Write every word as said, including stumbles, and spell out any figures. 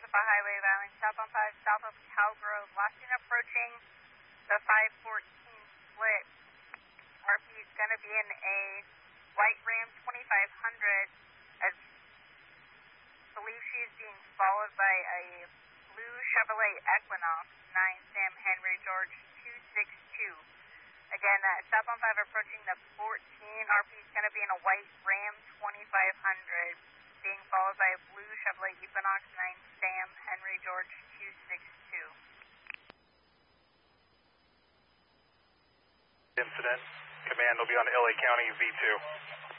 Alpha Highway Valley, southbound five, south of Calgrove. Last seen approaching the five fourteen split. R P is going to be in a white Ram twenty-five hundred. As I believe she's being followed by a blue Chevrolet Equinox, nine Sam Henry George two six two. Again, uh, southbound five approaching the fourteen. R P is going to be in a white Ram twenty-five hundred, being followed by a blue Chevrolet Equinox, nine Sam Henry George two six two. Incident. Command will be on L A County V two.